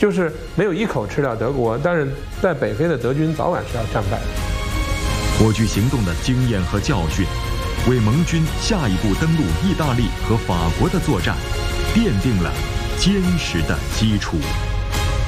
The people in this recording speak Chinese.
就是没有一口吃掉德国，但是在北非的德军早晚是要战败的。 火炬行动的经验和教训，为盟军下一步登陆意大利和法国的作战奠定了坚实的基础。